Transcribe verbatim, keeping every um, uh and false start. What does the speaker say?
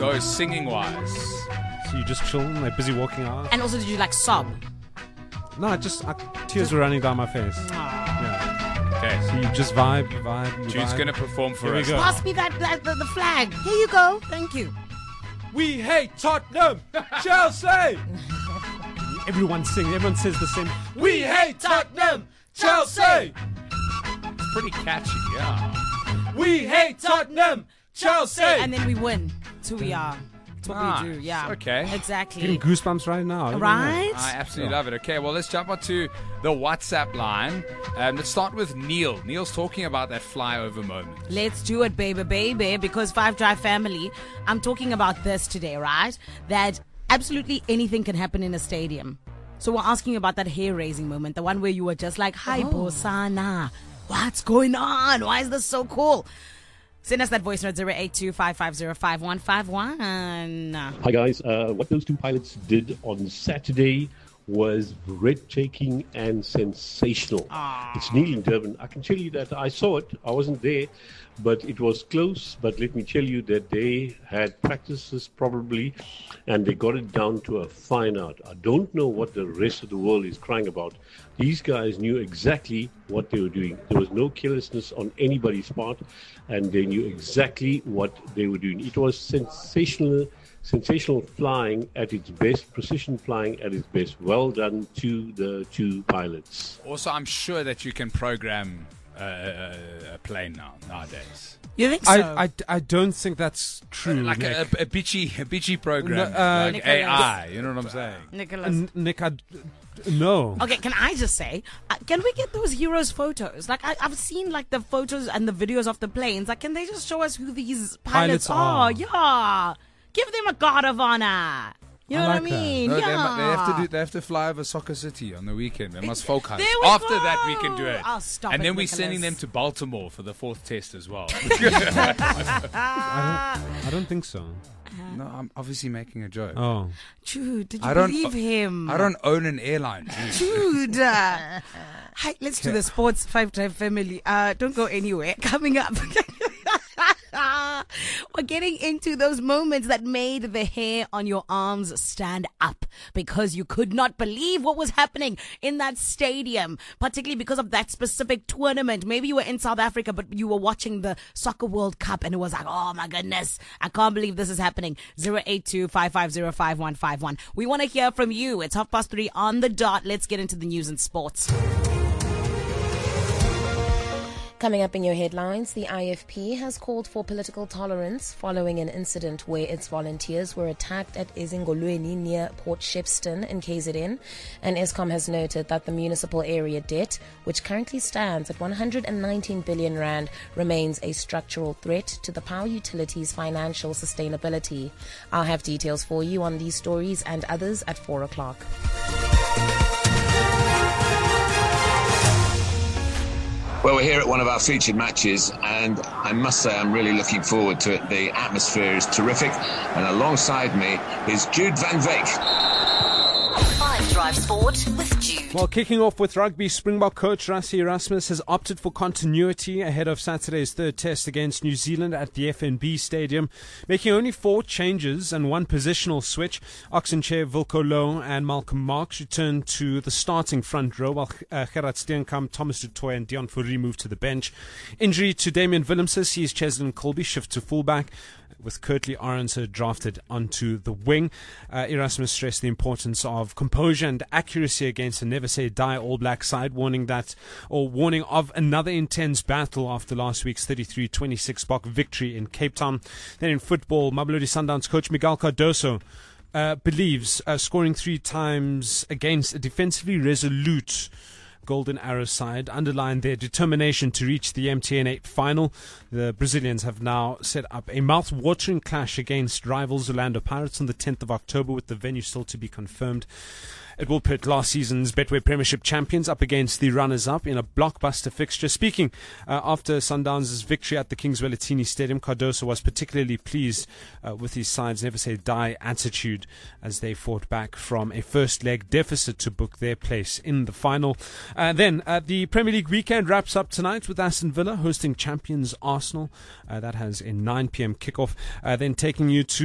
go singing wise? So you just chilling, like busy walking out? And also, did you like sob? No, I just I, tears were running down my face. Aww. Yeah. Okay. So you just vibe, you vibe, you Jude's vibe. going to perform for Here we us. go. Pass me that, that the, the flag. Here you go. Thank you. We hate Tottenham, Chelsea. Everyone sings. Everyone says the same. We hate Tottenham, Chelsea. It's pretty catchy, yeah. We hate Tottenham, Chelsea. And then we win. That's who we are. That's what Nice. we do. Yeah. Okay. Exactly. Getting goosebumps right now. I don't Right? I absolutely love it. Okay, well, let's jump onto the WhatsApp line. Um, let's start with Neil. Neil's talking about that flyover moment. Let's do it, baby, baby. Because Five Drive family, I'm talking about this today, right? That absolutely anything can happen in a stadium. So we're asking about that hair-raising moment, the one where you were just like, "Hi, Oh. Bosana, what's going on? Why is this so cool?" Send us that voice note, zero eight two five five zero five one five one. Hi guys, uh, what those two pilots did on Saturday was breathtaking and sensational. Aww. It's Neil in Durban. I can tell you that I saw it. I wasn't there, but it was close. But let me tell you that they had practices probably, and they got it down to a fine art. I don't know what the rest of the world is crying about. These guys knew exactly what they were doing. There was no carelessness on anybody's part, and they knew exactly what they were doing. It was sensational. Sensational flying at its best, precision flying at its best. Well done to the two pilots. Also, I'm sure that you can program uh, a, a plane now, nowadays. You think so? I, I, I don't think that's true, Like Nick. a, a bitchy, a bitchy program, No, uh, like Nicholas. A I, you know what I'm saying? Nicholas. N- Nick, I, no. Okay, can I just say, uh, can we get those heroes photos? Like, I, I've seen like the photos and the videos of the planes. Like, can they just show us who these pilots, Pilots are. Yeah, give them a guard of honor. You I know like what I that. mean? No, yeah. they, mu- they have to do. They have to fly over Soccer City on the weekend. They must folk hunt. There we After go. that, we can do it. Oh, stop and it, then we're Nicholas. sending them to Baltimore for the fourth test as well. I don't, I don't think so. No, I'm obviously making a joke. Oh. Jude, did you I don't- believe him? I don't own an airline. Jude. Jude. uh, Hi, let's do the sports Five Drive family. Uh, don't go anywhere. Coming up. We're getting into those moments that made the hair on your arms stand up because you could not believe what was happening in that stadium, particularly because of that specific tournament. Maybe you were in South Africa, but you were watching the Soccer World Cup and it was like, oh my goodness, I can't believe this is happening. zero eight two five five zero five one five one. We want to hear from you. It's half past three on the dot. Let's get into the news and sports. Coming up in your headlines, the I F P has called for political tolerance following an incident where its volunteers were attacked at Ezingolweni near Port Shepstone in K Z N. And Eskom has noted that the municipal area debt, which currently stands at one hundred nineteen billion rand, remains a structural threat to the power utility's financial sustainability. I'll have details for you on these stories and others at four o'clock. Well, we're here at one of our featured matches, and I must say I'm really looking forward to it. The atmosphere is terrific, and alongside me is Jude van Veek. Five Drive Sport with Jude. Well, kicking off with rugby, Springbok coach Rassie Erasmus has opted for continuity ahead of Saturday's third test against New Zealand at the F N B Stadium, making only four changes and one positional switch. Oxenchair, Wilco Low and Malcolm Marks return to the starting front row, while uh, Gerard Steenkamp, Thomas du Toit and Dion Fourie move to the bench. Injury to Damian Willemse sees Cheslin Colby shift to fullback, with Kurtley Arendse drafted onto the wing. Uh, Erasmus stressed the importance of composure and accuracy against a never say die All Black side, warning that or warning of another intense battle after last week's thirty-three twenty-six Bok victory in Cape Town. Then in football, Mamelodi Sundowns coach Miguel Cardoso uh, believes uh, scoring three times against a defensively resolute Golden Arrow side underlined their determination to reach the M T N eight final. The Brazilians have now set up a mouth-watering clash against rivals Orlando Pirates on the tenth of October, with the venue still to be confirmed. It will pit last season's Betway Premiership champions up against the runners-up in a blockbuster fixture. Speaking uh, after Sundowns' victory at the Kings Welitini Stadium, Cardoso was particularly pleased uh, with his side's never-say-die attitude as they fought back from a first-leg deficit to book their place in the final. Uh, then uh, the Premier League weekend wraps up tonight with Aston Villa hosting champions Arsenal. Uh, that has a nine p.m. kickoff. Uh, then taking you to